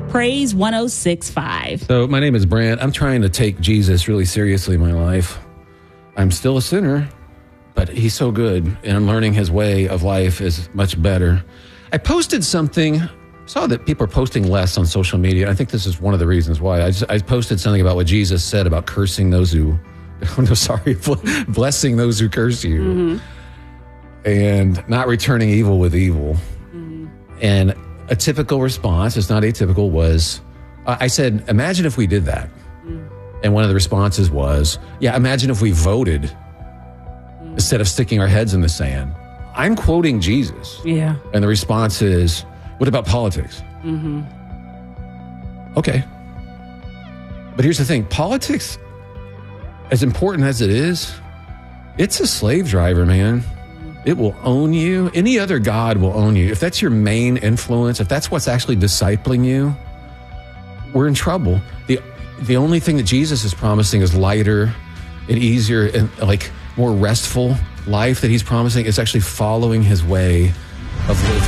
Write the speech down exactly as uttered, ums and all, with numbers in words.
Praise one oh six point five. So my name is Brant. I'm trying to take Jesus really seriously in my life. I'm still a sinner, but he's so good, and I'm learning his way of life is much better. I posted something, saw that people are posting less on social media. I think this is one of the reasons why. I, just, I posted something about what Jesus said about cursing those who, oh no, sorry, blessing those who curse you, mm-hmm. and not returning evil with evil. Mm-hmm. And a typical response, it's not atypical, was, uh, I said, imagine if we did that. Mm. And one of the responses was, yeah, imagine if we voted mm. instead of sticking our heads in the sand. I'm quoting Jesus. Yeah. And the response is, what about politics? Mm-hmm. Okay. But here's the thing. Politics, as important as it is, it's a slave driver, man. It will own you. Any other God will own you. If that's your main influence, if that's what's actually discipling you, we're in trouble. The the only thing that Jesus is promising is lighter and easier and like more restful life that he's promising is actually following his way of living.